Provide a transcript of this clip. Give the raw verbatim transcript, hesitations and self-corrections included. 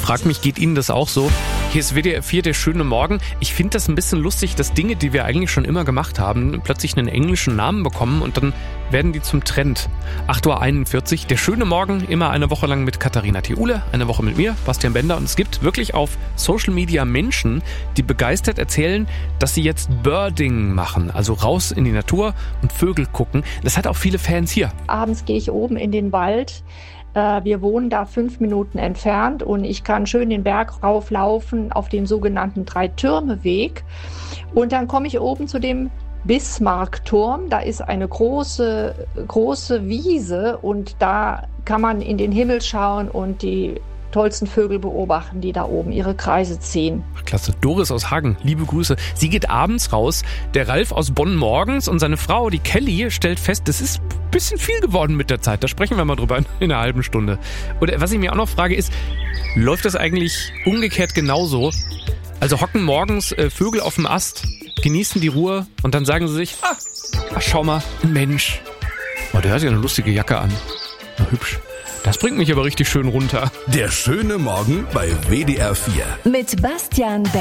frag mich, geht Ihnen das auch so? Hier ist W D R vier, der schöne Morgen. Ich finde das ein bisschen lustig, dass Dinge, die wir eigentlich schon immer gemacht haben, plötzlich einen englischen Namen bekommen und dann werden die zum Trend. acht Uhr einundvierzig, der schöne Morgen, immer eine Woche lang mit Katharina Thiule, eine Woche mit mir, Bastian Bender. Und es gibt wirklich auf Social Media Menschen, die begeistert erzählen, dass sie jetzt Birding machen, also raus in die Natur und Vögel gucken. Das hat auch viele Fans hier. Abends gehe ich oben in den Wald. Wir wohnen da fünf Minuten entfernt und ich kann schön den Berg rauflaufen auf dem sogenannten Drei-Türme-Weg. Und dann komme ich oben zu dem Bismarckturm. Da ist eine große, große Wiese und da kann man in den Himmel schauen und die tollsten Vögel beobachten, die da oben ihre Kreise ziehen. Klasse. Doris aus Hagen, liebe Grüße. Sie geht abends raus, der Ralf aus Bonn morgens und seine Frau, die Kelly, stellt fest, das ist ein bisschen viel geworden mit der Zeit. Da sprechen wir mal drüber in einer halben Stunde. Und was ich mir auch noch frage ist, läuft das eigentlich umgekehrt genauso? Also hocken morgens äh, Vögel auf dem Ast, genießen die Ruhe und dann sagen sie sich, ah, ach, schau mal, ein Mensch. Oh, der hat ja eine lustige Jacke an. Na, hübsch. Das bringt mich aber richtig schön runter. Der schöne Morgen bei W D R vier. Mit Bastian